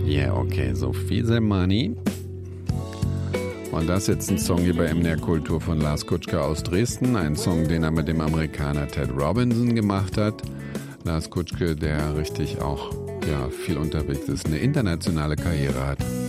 Yeah, okay, so Fiese Money. Und das ist jetzt ein Song hier bei MDR Kultur von Lars Kutschke aus Dresden. Ein Song, den er mit dem Amerikaner Ted Robinson gemacht hat. Lars Kutschke, der richtig auch viel unterwegs ist, eine internationale Karriere hat.